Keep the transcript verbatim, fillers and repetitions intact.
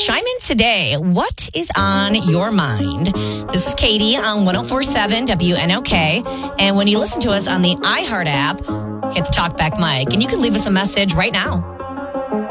chime in today. What is on your mind? This is Katie on one oh four point seven W N O K. And when you listen to us on the iHeart app, hit the talkback mic and you can leave us a message right now.